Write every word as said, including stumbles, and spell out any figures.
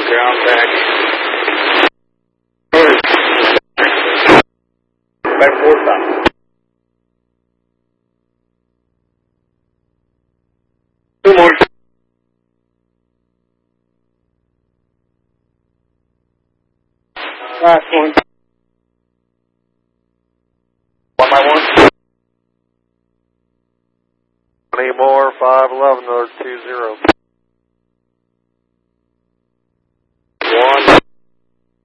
Ground back. Back four stop. Two more. Last one. One by one. Any more, five eleven, another two zero.